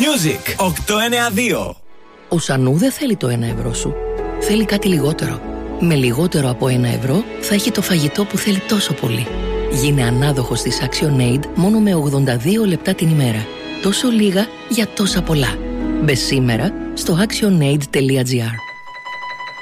Music 892. Ο Σανού δεν θέλει το 1 ευρώ σου. Θέλει κάτι λιγότερο. Με λιγότερο από 1 ευρώ θα έχει το φαγητό που θέλει τόσο πολύ. Γίνε ανάδοχος της ActionAid μόνο με 82 λεπτά την ημέρα. Τόσο λίγα για τόσα πολλά. Μπες σήμερα στο actionaid.gr.